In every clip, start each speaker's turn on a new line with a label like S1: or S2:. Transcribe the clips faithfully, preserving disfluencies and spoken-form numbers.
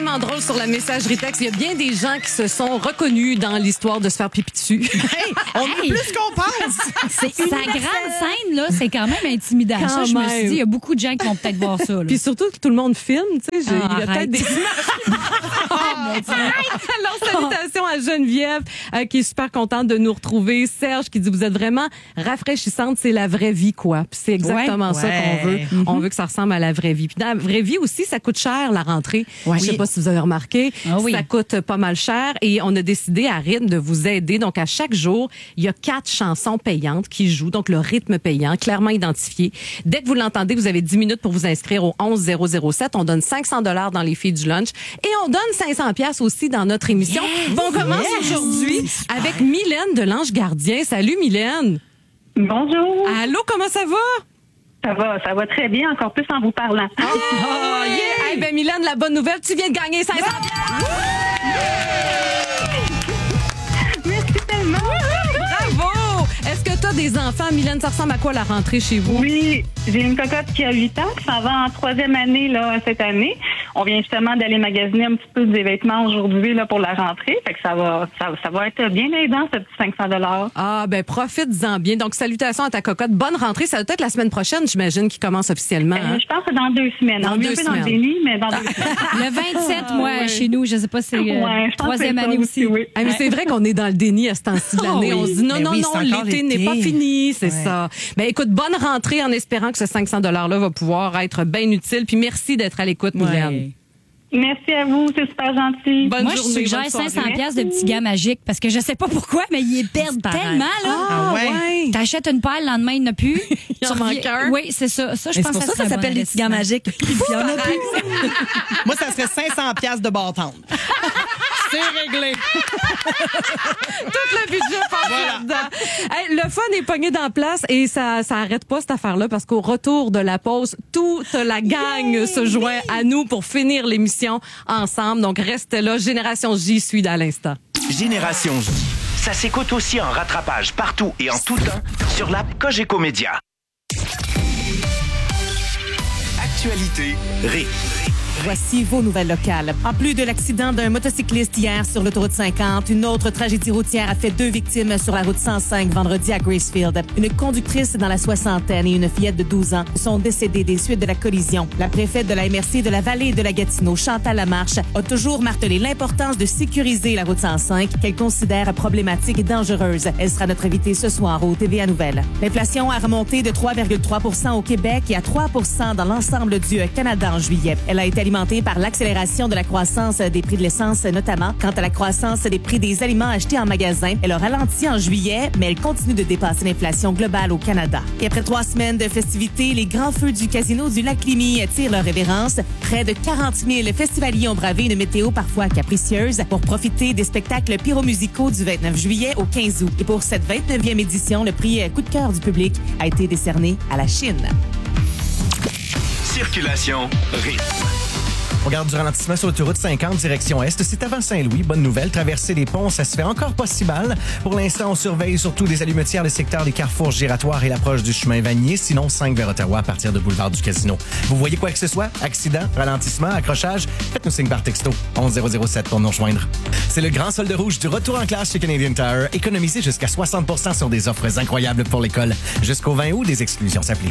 S1: vraiment drôle sur la messagerie texte. Il y a bien des gens qui se sont reconnus dans l'histoire de se faire pipi dessus.
S2: Hey, on hey. a plus qu'on pense.
S3: C'est Sa grande scène, là, c'est quand même intimidant.
S1: Quand
S3: ça, je
S1: même.
S3: me suis dit, il y a beaucoup de gens qui vont peut-être voir ça. Là.
S1: Puis surtout que tout le monde filme, tu sais.
S3: Ah,
S1: il y a
S3: arrête.
S1: peut-être des images. Alors, salutations à Geneviève, euh, qui est super contente de nous retrouver. Serge, qui dit, vous êtes vraiment rafraîchissante. C'est la vraie vie, quoi. Puis c'est exactement
S2: Ouais.
S1: ça
S2: Ouais.
S1: qu'on veut.
S2: Mm-hmm.
S1: On veut que ça ressemble à la vraie vie. Puis dans la vraie vie aussi, ça coûte cher, la rentrée.
S3: Ouais.
S1: Je sais
S3: Oui.
S1: pas si vous avez remarqué.
S3: Ah oui.
S1: Ça coûte pas mal cher. Et on a décidé à Rythme de vous aider. Donc, à chaque jour, il y a quatre chansons payantes qui jouent. Donc, le rythme payant, clairement identifié. Dès que vous l'entendez, vous avez dix minutes pour vous inscrire au onze zéro zéro sept. On donne cinq cents dollars dans les filles du lunch. Et on donne cinq cents piastres aussi dans notre émission.
S3: Yes!
S1: Bon, on commence
S3: Yes!
S1: aujourd'hui avec Mylène de l'Ange Gardien. Salut, Mylène.
S4: Bonjour.
S1: Allô, comment ça va?
S4: Ça va, ça va très bien, encore plus en vous parlant.
S1: Oh, yeah! Hey, ben, Mylène, la bonne nouvelle, tu viens de gagner cinq cents piastres.
S4: Merci tellement.
S1: Bravo! Est-ce que tu as des enfants, Mylène? Ça ressemble à quoi la rentrée chez vous?
S4: Oui, j'ai une cocotte qui a huit ans, qui s'en va en troisième année là, cette année. On vient justement d'aller magasiner un petit peu des vêtements aujourd'hui là, pour la rentrée. Fait que ça va, ça, ça va être bien aidant, ce petit cinq cents dollars.
S1: Ah, ben, profite-en bien. Donc, salutations à ta cocotte. Bonne rentrée. Ça va être la semaine prochaine, j'imagine, qui commence officiellement. Hein?
S4: Je pense que dans deux semaines.
S1: Dans
S4: On est
S1: deux
S4: un peu dans le
S1: semaines.
S4: déni, mais dans deux semaines.
S3: Le vingt-sept, moi,
S4: ouais.
S3: chez nous, je sais pas si c'est euh,
S4: Ouais, je pense
S3: troisième
S4: que c'est
S3: année
S4: ça
S3: aussi.
S4: oui.
S1: Ah, mais c'est vrai qu'on est dans le déni à ce temps-ci de l'année.
S2: Oh oui.
S1: On se dit non,
S2: Mais
S1: non,
S2: oui,
S1: non,
S2: c'est encore
S1: l'été n'est
S2: l'été.
S1: pas fini, c'est
S2: Ouais.
S1: ça. Ben écoute, bonne rentrée en espérant que ce cinq cents dollars-là va pouvoir être bien utile. Puis merci d'être à l'écoute, Mylène.
S3: Ouais.
S4: Merci à vous, c'est super gentil.
S1: Bonne
S3: Moi, je
S1: journée,
S3: suggère
S1: bonne soirée.
S3: cinq cents piastres de petits gars magiques parce que je sais pas pourquoi, mais ils les perdent
S2: pareil.
S3: tellement, là.
S1: Ah,
S2: ouais.
S1: ouais.
S3: T'achètes une paire, le lendemain, il n'y en a plus.
S1: Il en
S3: Tu
S1: manque
S3: reviens-
S1: un.
S3: Oui, c'est ça. Ça, je
S5: Mais
S3: pense
S5: c'est pour
S3: que
S5: ça que ça
S3: serait
S5: s'appelle
S3: bon
S5: les petits gants
S3: investissement.
S5: magiques. Il y en a plus.
S2: Moi, ça serait cinq cents piastres de bâton. C'est réglé.
S1: Tout le budget passe là-dedans. Hey, le fun est pogné dans la place et ça ça arrête pas cette affaire-là parce qu'au retour de la pause, toute la gang se joint à nous pour finir l'émission ensemble. Donc reste là. Génération J suit à l'instant.
S6: Génération J. Ça s'écoute aussi en rattrapage partout et en tout temps sur l'app Cogeco Média. Actualité, rythme.
S5: Voici vos nouvelles locales. En plus de l'accident d'un motocycliste hier sur l'autoroute cinquante, une autre tragédie routière a fait deux victimes sur la route cent cinq vendredi à Gracefield. Une conductrice dans la soixantaine et une fillette de douze ans sont décédées des suites de la collision. La préfète de la M R C de la vallée de la Gatineau, Chantal Lamarche, a toujours martelé l'importance de sécuriser la route cent cinq qu'elle considère problématique et dangereuse. Elle sera notre invitée ce soir au T V A Nouvelles. L'inflation a remonté de trois virgule trois pour cent au Québec et à trois pour cent dans l'ensemble du Canada en juillet. Elle a été alimentée par l'accélération de la croissance des prix de l'essence, notamment quant à la croissance des prix des aliments achetés en magasin. Elle a ralenti en juillet, mais elle continue de dépasser l'inflation globale au Canada. Et après trois semaines de festivités, les grands feux du casino du Lac-Lémy tirent leur révérence. Près de quarante mille festivaliers ont bravé une météo parfois capricieuse pour profiter des spectacles pyromusicaux du vingt-neuf juillet au quinze août. Et pour cette vingt-neuvième édition, le prix coup de cœur du public a été décerné à la Chine.
S6: Circulation, rythme.
S7: On regarde du ralentissement sur l'autoroute cinquante, direction Est. C'est avant Saint-Louis. Bonne nouvelle. Traverser des ponts, ça se fait encore pas si mal. Pour l'instant, on surveille surtout des allumetières, le secteur des carrefours giratoires et l'approche du chemin Vanier. Sinon, cinq vers Ottawa à partir de boulevard du Casino. Vous voyez quoi que ce soit? Accident, ralentissement, accrochage? Faites-nous signe par texto. onze zéro zéro sept pour nous rejoindre. C'est le grand solde rouge du retour en classe chez Canadian Tire. Économisez jusqu'à soixante pour cent sur des offres incroyables pour l'école. Jusqu'au vingt août, des exclusions s'appliquent.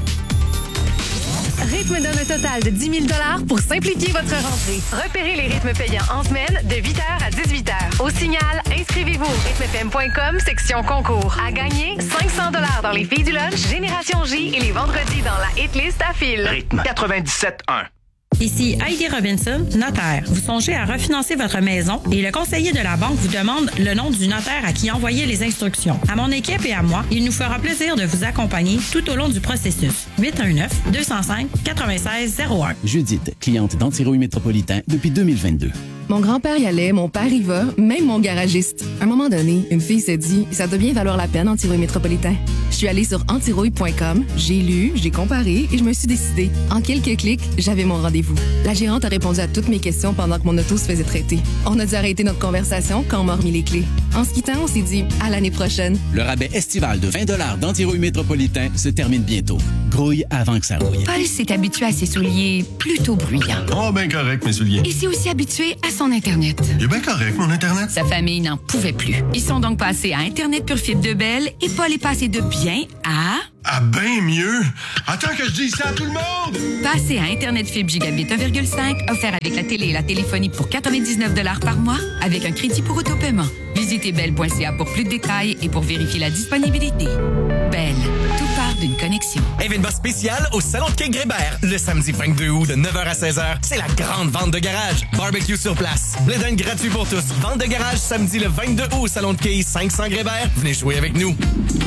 S8: Rythme donne un total de dix mille dollars pour simplifier votre rentrée. Repérez les rythmes payants en semaine de huit heures à dix-huit heures. Au signal, inscrivez-vous au rythme f m point com, section concours. À gagner cinq cents dollars dans les filles du lunch, Génération J et les vendredis dans la hitlist à fil.
S6: Rythme quatre-vingt-dix-sept un.
S9: Ici Heidi Robinson, notaire. Vous songez à refinancer votre maison et le conseiller de la banque vous demande le nom du notaire à qui envoyer les instructions. À mon équipe et à moi, il nous fera plaisir de vous accompagner tout au long du processus. huit un neuf, deux zéro cinq, neuf six zéro un.
S10: Judith, cliente d'Antirouille Métropolitain depuis deux mille vingt-deux.
S11: Mon grand-père y allait, mon père y va, même mon garagiste. À un moment donné, une fille s'est dit « Ça doit bien valoir la peine, Antirouille Métropolitain. » Je suis allée sur antirouille point com, j'ai lu, j'ai comparé et je me suis décidée. En quelques clics, j'avais mon rendez-vous. rendez-vous. La gérante a répondu à toutes mes questions pendant que mon auto se faisait traiter. On a dû arrêter notre conversation quand on m'a remis les clés. En se quittant, on s'est dit à l'année prochaine.
S10: Le rabais estival de vingt dollars d'Antirouille Métropolitain se termine bientôt. Grouille avant que ça rouille.
S12: Paul s'est habitué à ses souliers plutôt bruyants.
S13: Oh, ben correct, mes souliers.
S12: Il s'est aussi habitué à son Internet.
S13: Il est bien correct, mon Internet.
S12: Sa famille n'en pouvait plus. Ils sont donc passés à Internet pure fibre de Bell et Paul est passé de bien à...
S13: Ah, ben mieux! Attends que je dise ça à tout le monde!
S12: Passé à Internet fibre gigabit un virgule cinq, offert avec la télé et la téléphonie pour quatre-vingt-dix-neuf dollars par mois, avec un crédit pour autopaiement. Visitez bell point c a pour plus de détails et pour vérifier la disponibilité. Bell, tout part d'une connexion.
S7: Événement spécial au Salon de quai Grébert. Le samedi vingt-deux août de neuf heures à seize heures, c'est la grande vente de garage. Barbecue sur place. Blé gratuit pour tous. Vente de garage samedi le vingt-deux août au Salon de quai cinq cents Grébert. Venez jouer avec nous.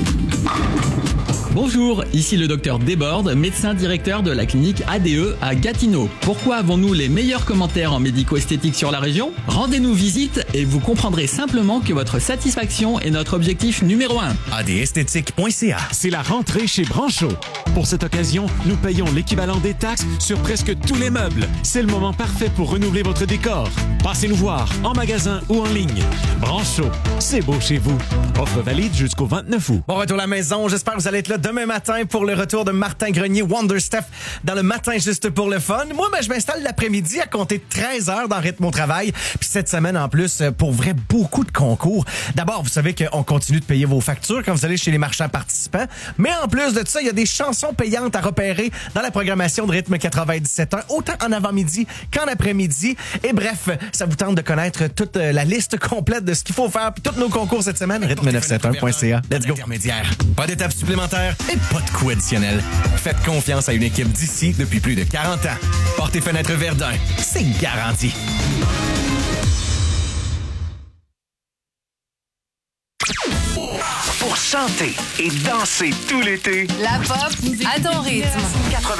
S14: Bonjour, ici le docteur Desbordes, médecin directeur de la clinique A D E à Gatineau. Pourquoi avons-nous les meilleurs commentaires en médico-esthétique sur la région? Rendez-nous visite et vous comprendrez simplement que votre satisfaction est notre objectif numéro un.
S7: a d esthétique point c a.
S15: C'est la rentrée chez Brancho. Pour cette occasion, nous payons l'équivalent des taxes sur presque tous les meubles. C'est le moment parfait pour renouveler votre décor. Passez nous voir en magasin ou en ligne. Brancho, c'est beau chez vous. Offre valide jusqu'au vingt-neuf août.
S7: Bon retour à la maison. J'espère que vous allez être là demain matin pour le retour de Martin Grenier, Wonder Steph, dans le matin juste pour le fun. Moi, ben, je m'installe l'après-midi à compter treize heures dans Rythme au travail. Puis cette semaine, en plus, pour vrai, beaucoup de concours. D'abord, vous savez qu'on continue de payer vos factures quand vous allez chez les marchands participants. Mais en plus de ça, il y a des chansons payantes à repérer dans la programmation de Rythme quatre-vingt-dix-sept point un, autant en avant-midi qu'en après-midi. Et bref, ça vous tente de connaître toute la liste complète de ce qu'il faut faire puis tous nos concours cette semaine. rythme neuf cent soixante-un point c a. Let's go. Pas d'étape supplémentaire et pas de coût additionnel. Faites confiance à une équipe d'ici depuis plus de quarante ans. Portes et fenêtres Verdun, c'est garanti.
S6: Pour chanter et danser tout l'été,
S8: La pop à ton rythme.